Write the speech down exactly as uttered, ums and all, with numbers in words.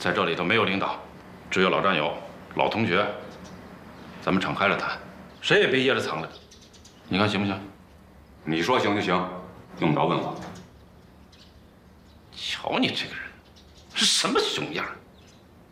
在这里头没有领导，只有老战友、老同学。咱们敞开了谈，谁也别掖着藏着。你看行不行？ 你说行就行，用不着问我。 瞧你这个人，是什么熊样？